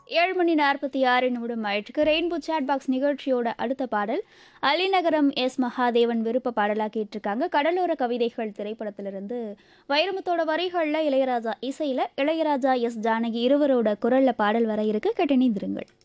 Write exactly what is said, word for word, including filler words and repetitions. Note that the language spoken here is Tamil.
ஏழு மணி நாற்பத்தி ஆறு நிமிடம் ஆயிற்றுக்கு ரெயின்போ சாட் பாக்ஸ் நிகழ்ச்சியோட அடுத்த பாடல் அலிநகரம் எஸ் மகாதேவன் விருப்ப பாடலாக கேட்டிருக்காங்க. கடலோர கவிதைகள் திரைப்படத்திலிருந்து வைரமுத்தோட வரிகளில் இளையராஜா இசையில் இளையராஜா எஸ் ஜானகி இருவரோட குரலில் பாடல் வர இருக்கு. கேட்டு இணைந்திருங்கள்.